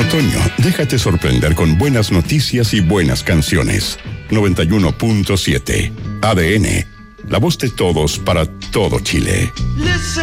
otoño, déjate sorprender con buenas noticias y buenas canciones. 91.7 ADN, la voz de todos para todo Chile.